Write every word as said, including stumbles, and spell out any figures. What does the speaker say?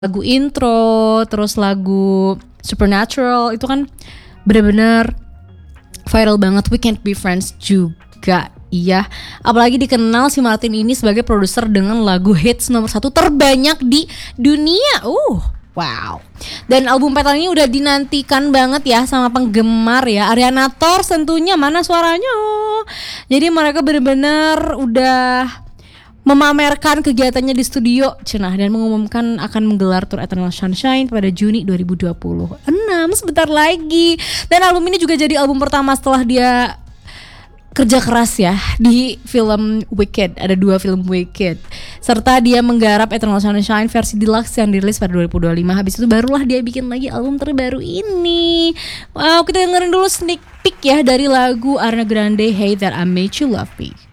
Lagu intro, terus lagu Supernatural itu kan benar-benar viral banget. We Can't Be Friends juga, iya. Apalagi dikenal si Martin ini sebagai produser dengan lagu hits nomor satu terbanyak di dunia. Uh, wow. Dan album Petal ini udah dinantikan banget ya sama penggemar ya. Ariana Tors tentunya, mana suaranya? Jadi mereka benar-benar udah memamerkan kegiatannya di studio cenah dan mengumumkan akan menggelar tour Eternal Sunshine pada Juni dua ribu dua puluh enam, sebentar lagi. Dan album ini juga jadi album pertama setelah dia kerja keras ya di film Wicked. Ada dua film Wicked, serta dia menggarap Eternal Sunshine versi deluxe yang dirilis pada dua ribu dua puluh lima. Habis itu barulah dia bikin lagi album terbaru ini. Wow, kita dengerin dulu sneak peek ya dari lagu Ariana Grande, Hey That I Made You Love Me.